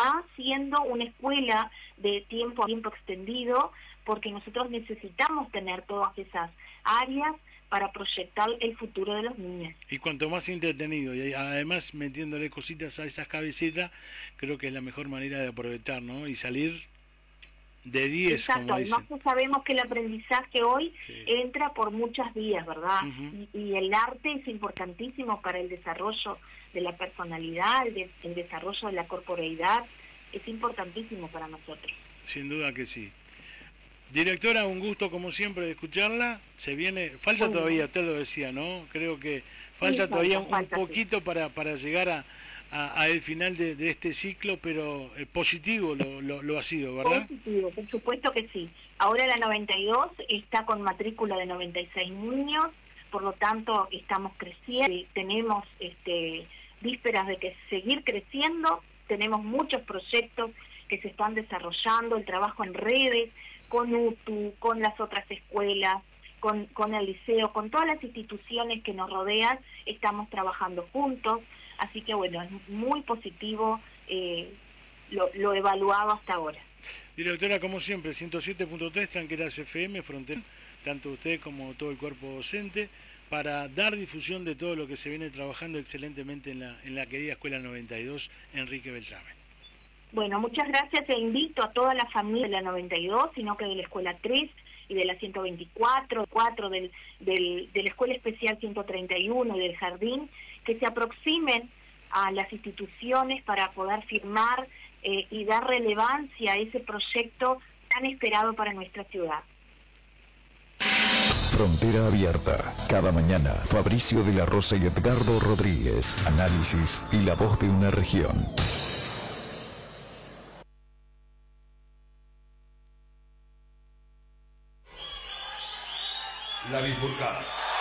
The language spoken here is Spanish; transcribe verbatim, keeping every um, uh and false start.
más siendo una escuela de tiempo a tiempo extendido, porque nosotros necesitamos tener todas esas áreas para proyectar el futuro de los niños. Y cuanto más entretenido, y además metiéndole cositas a esas cabecitas, creo que es la mejor manera de aprovechar, ¿no? Y salir de diez, como dicen. Exacto, además sabemos que el aprendizaje hoy sí. entra por muchas vías, ¿verdad? Uh-huh. y, y el arte es importantísimo para el desarrollo de la personalidad, el, de, el desarrollo de la corporeidad, es importantísimo para nosotros. Sin duda que sí. Directora, un gusto como siempre de escucharla. Se viene, falta bueno. todavía, usted lo decía, ¿no? Creo que falta sí, todavía falta, un falta, poquito sí. para, para llegar a, a, a el final de, de este ciclo, pero eh, positivo lo, lo, lo ha sido, ¿verdad? Positivo, por supuesto que sí. Ahora la noventa y dos está con matrícula de noventa y seis niños, por lo tanto estamos creciendo, tenemos este, vísperas de que seguir creciendo, tenemos muchos proyectos que se están desarrollando, el trabajo en redes, con U T U, con las otras escuelas, con, con el liceo, con todas las instituciones que nos rodean, estamos trabajando juntos, así que bueno, es muy positivo eh, lo, lo evaluado hasta ahora. Directora, como siempre, ciento siete punto tres, Tranqueras F M, Frontera, tanto usted como todo el cuerpo docente, para dar difusión de todo lo que se viene trabajando excelentemente en la, en la querida Escuela noventa y dos, Enrique Beltrame. Bueno, muchas gracias e invito a toda la familia de la noventa y dos, sino que de la Escuela tres y de la ciento veinticuatro, cuatro del, del, de la Escuela Especial ciento treinta y uno y del Jardín, que se aproximen a las instituciones para poder firmar eh, y dar relevancia a ese proyecto tan esperado para nuestra ciudad. Frontera Abierta. Cada mañana, Fabricio de la Rosa y Edgardo Rodríguez. Análisis y la voz de una región. La Bifurcada.